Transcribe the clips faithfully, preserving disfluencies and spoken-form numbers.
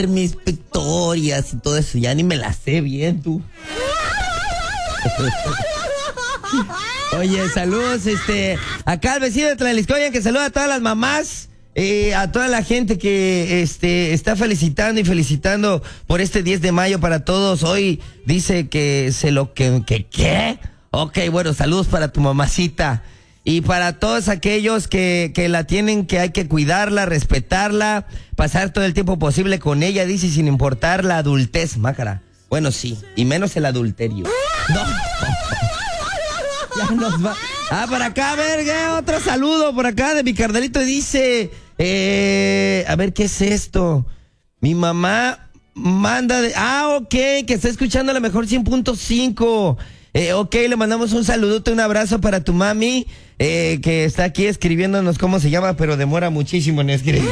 mis victorias y todo eso. Ya ni me las sé bien, tú. Oye, saludos, este, acá al vecino de Tlaxcala que saluda a todas las mamás, eh, a toda la gente que, este, está felicitando y felicitando por este diez de mayo para todos. Hoy dice que se lo que, que, ¿qué? Ok, bueno, saludos para tu mamacita. Y para todos aquellos que, que la tienen, que hay que cuidarla, respetarla, pasar todo el tiempo posible con ella, dice, sin importar la adultez, mácara. Bueno, sí, y menos el adulterio. No. Ya nos va. Ah, por acá, a ver, ¿qué? Otro saludo por acá de mi carnalito. Dice, eh, a ver, ¿qué es esto? Mi mamá manda de... Ah, ok, que está escuchando a lo mejor cien punto cinco. Eh, ok, le mandamos un saludote, un abrazo para tu mami, eh, que está aquí escribiéndonos cómo se llama, pero demora muchísimo en escribir.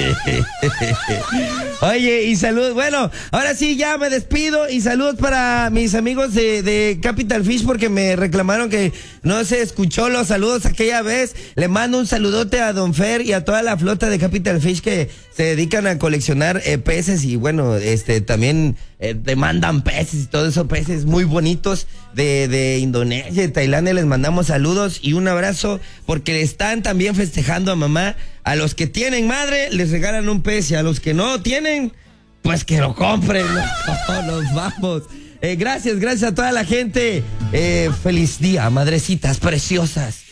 Oye, y saludos, bueno, ahora sí ya me despido y saludos para mis amigos de, de Capital Fish porque me reclamaron que no se escuchó los saludos aquella vez. Le mando un saludote a Don Fer y a toda la flota de Capital Fish que se dedican a coleccionar eh, peces y bueno, este también eh, demandan peces y todo eso, peces muy bonitos de, de Indonesia, de Tailandia. Les mandamos saludos y un abrazo porque están también festejando a mamá. A los que tienen madre les regalan un pez y a los que no tienen, pues que lo compren. No, nos vamos. Eh, gracias, gracias a toda la gente. Eh, feliz día, madrecitas preciosas.